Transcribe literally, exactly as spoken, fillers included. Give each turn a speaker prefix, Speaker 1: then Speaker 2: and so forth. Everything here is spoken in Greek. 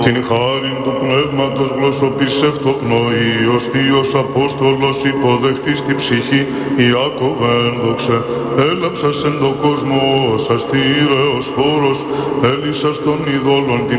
Speaker 1: Την χάριν του πνεύματος γλωσσοπισεύτο πνοή, ως Θείος Απόστολος υποδεχθείς τη ψυχή, Ιάκωβε ένδοξε, έλαψας εν το κόσμο, ως αστήρεος φόρος, έλυσας των ειδόλων την